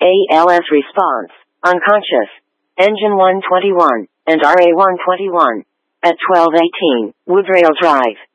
ALS response, unconscious. Engine 121, and RA 121. At 1218, Woodrail Drive.